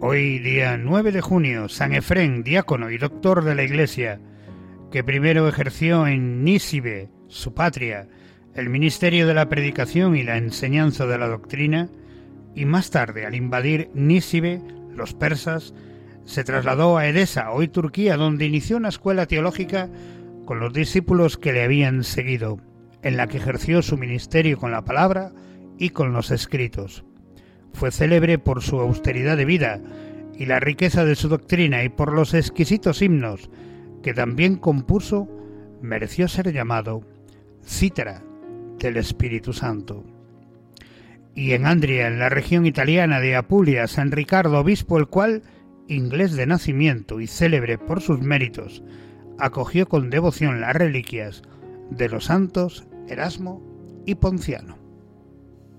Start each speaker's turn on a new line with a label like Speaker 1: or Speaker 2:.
Speaker 1: Hoy, día 9 de junio, San Efrén, diácono y doctor de la Iglesia, que primero ejerció en Nísibe, su patria, el ministerio de la predicación y la enseñanza de la doctrina, y más tarde, al invadir Nísibe, los persas, se trasladó a Edesa, hoy Turquía, donde inició una escuela teológica con los discípulos que le habían seguido, en la que ejerció su ministerio con la palabra y con los escritos. Fue célebre por su austeridad de vida y la riqueza de su doctrina, y por los exquisitos himnos que también compuso, mereció ser llamado cítara del Espíritu Santo. Y en Andria, en la región italiana de Apulia, San Ricardo, obispo, el cual, inglés de nacimiento y célebre por sus méritos, acogió con devoción las reliquias de los santos Erasmo y Ponciano.